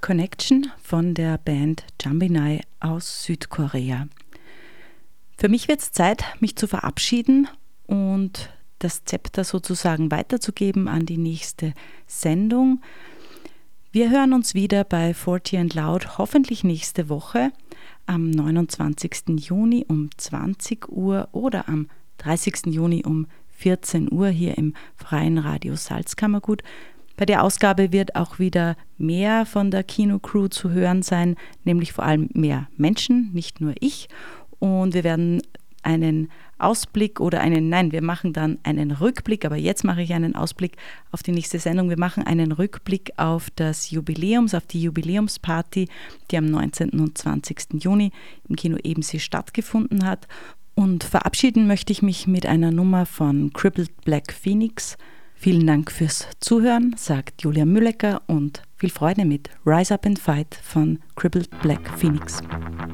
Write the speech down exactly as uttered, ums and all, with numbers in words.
Connection von der Band Jambinai aus Südkorea. Für mich wird es Zeit, mich zu verabschieden und das Zepter sozusagen weiterzugeben an die nächste Sendung. Wir hören uns wieder bei forty and Loud, hoffentlich nächste Woche am neunundzwanzigsten Juni um zwanzig Uhr oder am dreißigsten Juni um vierzehn Uhr hier im Freien Radio Salzkammergut. Bei der Ausgabe wird auch wieder mehr von der Kinocrew zu hören sein, nämlich vor allem mehr Menschen, nicht nur ich. Und wir werden einen Ausblick oder einen, nein, wir machen dann einen Rückblick, aber jetzt mache ich einen Ausblick auf die nächste Sendung. Wir machen einen Rückblick auf das Jubiläums, auf die Jubiläumsparty, die am neunzehnten und zwanzigsten Juni im Kino Ebensee stattgefunden hat. Und verabschieden möchte ich mich mit einer Nummer von Crippled Black Phoenix. Vielen Dank fürs Zuhören, sagt Julia Müllecker, und viel Freude mit Rise Up and Fight von Crippled Black Phoenix.